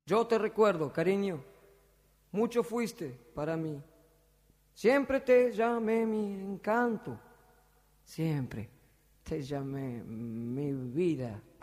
Yo te recuerdo, cariño, mucho fuiste para mí. Siempre te llamé mi encanto, siempre te llamé mi vida.